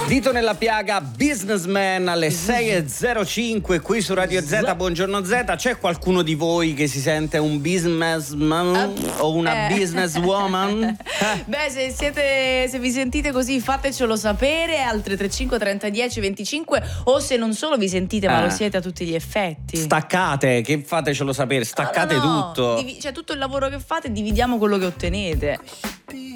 Dito nella piaga, Businessman alle 6.05 qui su Radio Z. Buongiorno Z. C'è qualcuno di voi che si sente un businessman o una businesswoman? Beh, se vi sentite così, fatecelo sapere al 335 30 10 25, o se non solo vi sentite ma lo siete a tutti gli effetti. Staccate, che fatecelo sapere, staccate no. tutto. Cioè tutto il lavoro che fate, dividiamo quello che ottenete.